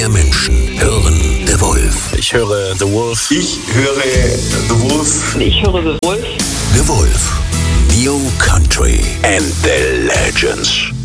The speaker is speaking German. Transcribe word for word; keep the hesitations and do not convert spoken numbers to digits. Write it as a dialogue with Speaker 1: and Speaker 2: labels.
Speaker 1: Menschen hören The Wolf.
Speaker 2: Ich höre The Wolf.
Speaker 3: Ich höre The Wolf.
Speaker 4: Ich höre The Wolf.
Speaker 1: The Wolf. New Country and the Legends.